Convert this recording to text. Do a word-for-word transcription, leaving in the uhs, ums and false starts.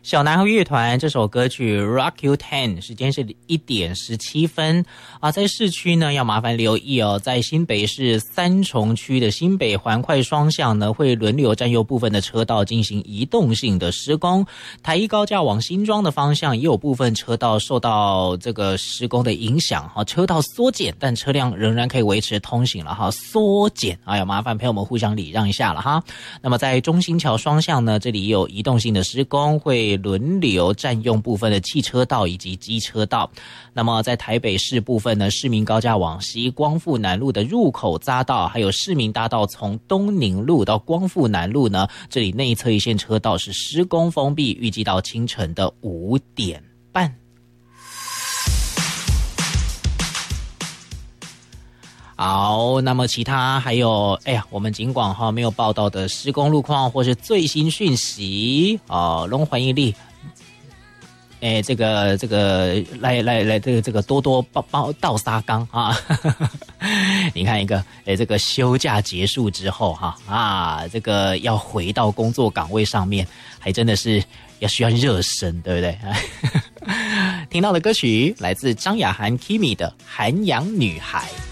小男孩乐团这首歌曲 Rock You Ten， 时间是一点十七分啊。在市区呢，要麻烦留意哦，在新北市三重区的新北环快双向呢，会轮流占用部分的车道进行移动性的施工。台一高架往新庄的方向也有部分车道受到这个施工的影响哈，车道缩减，但车辆仍然可以维持通行了哈。缩减，哎呀，麻烦朋友们互相礼让一下了哈。那么在中兴桥双向呢，这里也有移动性的施工，会轮流占用部分的汽车道以及机车道。那么在台北市部分呢，市民高架往西光复南路的入口匝道，还有市民大道从东宁路到光复南路呢，这里内侧一线车道是施工封闭，预计到清晨的五点半。好，那么其他还有，哎呀，我们尽管哈没有报道的施工路况或是最新讯息哦，龙环一力，哎，这个这个来来来，这个这个多多包包倒沙缸啊，你看一个，哎，这个休假结束之后哈啊，这个要回到工作岗位上面，还真的是要需要热身，对不对？听到的歌曲来自张雅涵 Kimi 的《韩阳女孩》。